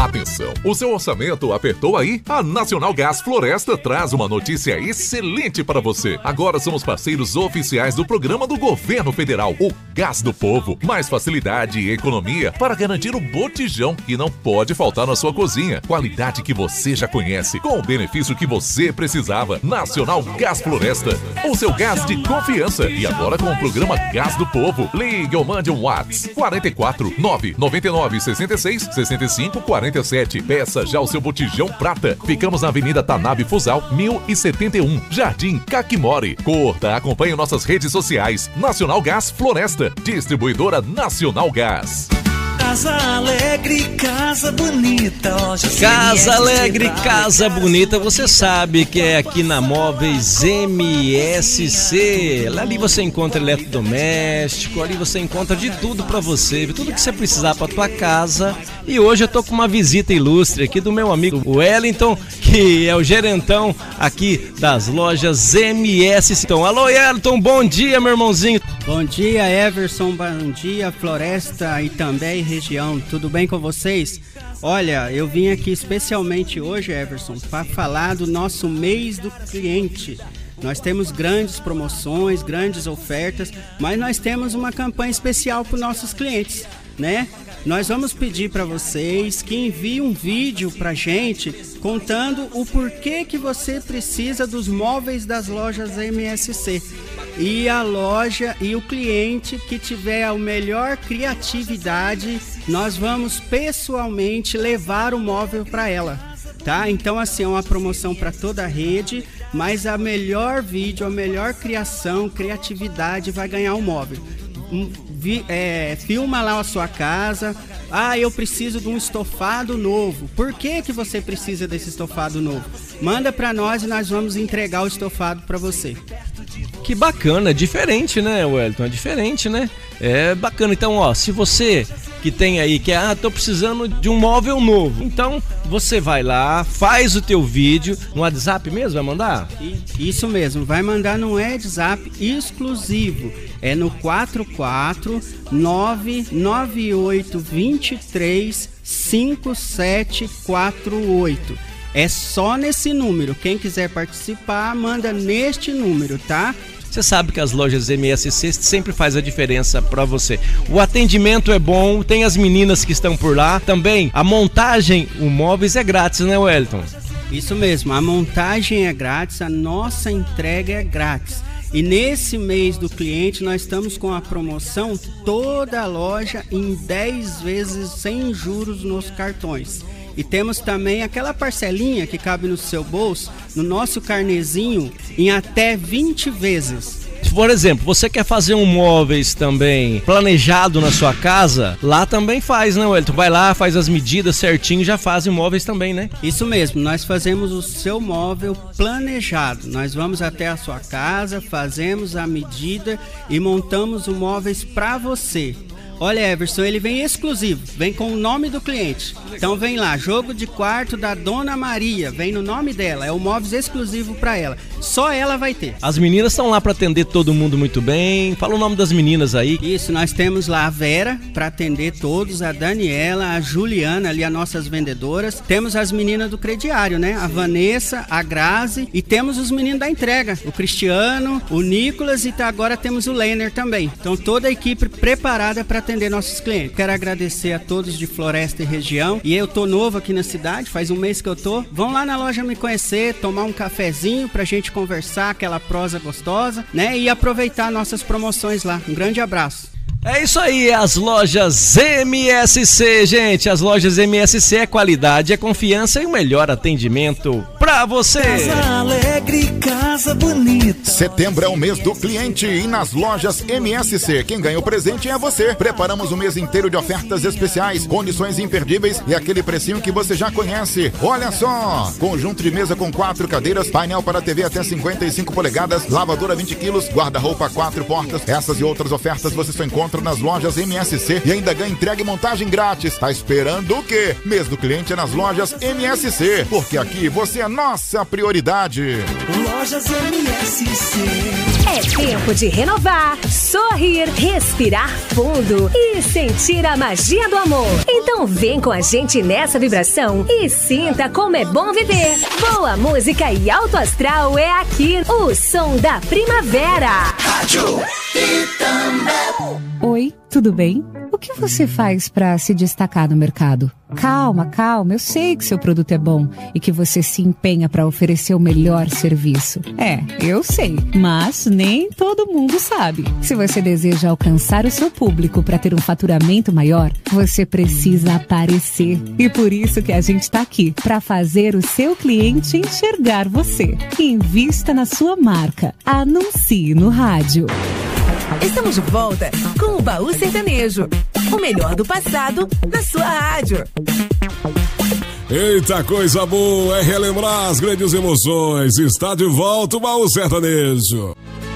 Atenção, o seu orçamento apertou aí? A Nacional Gás Floresta traz uma notícia excelente para você. Agora somos parceiros oficiais do programa do Governo Federal, o Gás do Povo. Mais facilidade e economia para garantir o botijão que não pode faltar na sua cozinha. Qualidade que você já conhece, com o benefício que você precisava. Nacional Gás Floresta, o seu gás de confiança. E agora com o programa Gás do Povo. Ligue ou mande um WhatsApp 44 999 66 65 47. Peça já o seu botijão prata. Ficamos na Avenida Tanabe Fusal, 1071, Jardim Caquimore. Curta, acompanhe nossas redes sociais. Nacional Gás Floresta, distribuidora Nacional Gás. Casa Alegre, Casa Bonita. Casa Alegre, Casa Bonita, você sabe que é aqui na Móveis MSC. Ali você encontra eletrodoméstico, ali você encontra de tudo pra você, tudo que você precisar pra tua casa. E hoje eu tô com uma visita ilustre aqui do meu amigo Wellington, que é o gerentão aqui das lojas MSC. Então, alô Wellington, bom dia, meu irmãozinho. Bom dia, Everson, bom dia, Floresta e também região, tudo bem com vocês? Olha, eu vim aqui especialmente hoje, Everson, para falar do nosso mês do cliente. Nós temos grandes promoções, grandes ofertas, mas nós temos uma campanha especial para os nossos clientes, né? Nós vamos pedir para vocês que enviem um vídeo para gente contando o porquê que você precisa dos móveis das lojas MSC. E a loja e o cliente que tiver a melhor criatividade, nós vamos pessoalmente levar o móvel para ela, tá? Então assim, é uma promoção para toda a rede, mas a melhor vídeo, a melhor criatividade vai ganhar o móvel. Filma lá a sua casa. Ah, eu preciso de um estofado novo. Por que você precisa desse estofado novo? Manda para nós e nós vamos entregar o estofado para você. Que bacana, é diferente, né, Wellington? É diferente, né? É bacana. Então, ó, se você que tem aí, que tô precisando de um móvel novo, então você vai lá, faz o teu vídeo no WhatsApp mesmo, vai mandar? Isso mesmo, vai mandar no WhatsApp exclusivo, é no 44998235748. É só nesse número, quem quiser participar, manda neste número, tá? Você sabe que as lojas MSC sempre faz a diferença para você. O atendimento é bom, tem as meninas que estão por lá. Também a montagem, o móveis é grátis, né, Wellington? Isso mesmo, a montagem é grátis, a nossa entrega é grátis. E nesse mês do cliente nós estamos com a promoção toda a loja em 10 vezes sem juros nos cartões. E temos também aquela parcelinha que cabe no seu bolso, no nosso carnezinho, em até 20 vezes. Por exemplo, você quer fazer um móveis também planejado na sua casa, lá também faz, né, Wellington? Vai lá, faz as medidas certinho, já fazem móveis também, né? Isso mesmo, nós fazemos o seu móvel planejado. Nós vamos até a sua casa, fazemos a medida e montamos o móveis para você. Olha, Everson, ele vem exclusivo, vem com o nome do cliente. Então vem lá, jogo de quarto da Dona Maria, vem no nome dela, é o móveis exclusivo para ela. Só ela vai ter. As meninas estão lá para atender todo mundo muito bem. Fala o nome das meninas aí. Isso, nós temos lá a Vera para atender todos, a Daniela, a Juliana, ali as nossas vendedoras. Temos as meninas do crediário, né? A Vanessa, a Grazi e temos os meninos da entrega, o Cristiano, o Nicolas e agora temos o Leiner também. Então toda a equipe preparada para atender nossos clientes. Quero agradecer a todos de Floresta e região. E eu tô novo aqui na cidade, faz um mês que eu tô. Vão lá na loja me conhecer, tomar um cafezinho pra gente conversar, aquela prosa gostosa, né? E aproveitar nossas promoções lá. Um grande abraço. É isso aí, as lojas MSC, gente. As lojas MSC é qualidade, é confiança e o melhor atendimento pra você. Casa Alegre, Casa Bonita. Setembro é o mês do cliente e nas lojas MSC, quem ganha o presente é você. Preparamos o mês inteiro de ofertas especiais, condições imperdíveis e aquele precinho que você já conhece. Olha só, conjunto de mesa com 4 cadeiras, painel para TV até 55 polegadas, lavadora 20 quilos, guarda-roupa 4 portas. Essas e outras ofertas você só encontra nas lojas MSC e ainda ganha entrega e montagem grátis. Tá esperando o quê? Mês do cliente é nas lojas MSC, porque aqui você é nossa prioridade. Lojas MSC. É tempo de renovar, sorrir, respirar fundo e sentir a magia do amor. Então vem com a gente nessa vibração e sinta como é bom viver. Boa música e alto astral é aqui, o som da primavera. Rádio Itambé. Oi, tudo bem? O que você faz para se destacar no mercado? Calma, eu sei que seu produto é bom e que você se empenha para oferecer o melhor serviço. Eu sei, mas nem todo mundo sabe. Se você deseja alcançar o seu público para ter um faturamento maior, você precisa aparecer. E por isso que a gente está aqui, para fazer o seu cliente enxergar você. Invista na sua marca. Anuncie no rádio. Estamos de volta com o Baú Sertanejo. O melhor do passado na sua rádio. Eita, coisa boa é relembrar as grandes emoções. Está de volta o Baú Sertanejo.